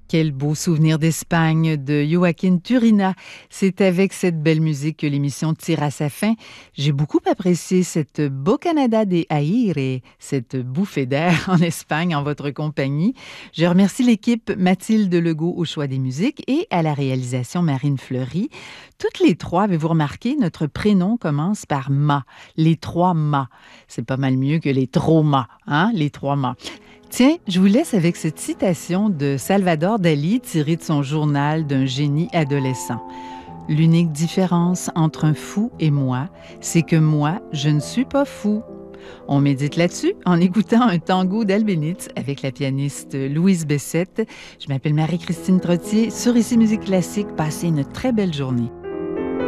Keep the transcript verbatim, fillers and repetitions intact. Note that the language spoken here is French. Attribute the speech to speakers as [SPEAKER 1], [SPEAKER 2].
[SPEAKER 1] Quel beau souvenir d'Espagne de Joaquin Turina. C'est avec cette belle musique que l'émission tire à sa fin. J'ai beaucoup apprécié cette Bocanada de Aire, cette bouffée d'air en Espagne en votre compagnie. Je remercie l'équipe Mathilde Legault au choix des musiques et à la réalisation Marine Fleury. Toutes les trois, avez-vous remarqué, notre prénom commence par Ma. Les trois Ma. C'est pas mal mieux que les traumas, hein? Les trois Ma. Tiens, je vous laisse avec cette citation de Salvador Dali tirée de son journal d'un génie adolescent. L'unique différence entre un fou et moi, c'est que moi, je ne suis pas fou. On médite là-dessus en écoutant un tango d'Albénitz avec la pianiste Louise Bessette. Je m'appelle Marie-Christine Trottier. Sur Ici Musique Classique, passez une très belle journée.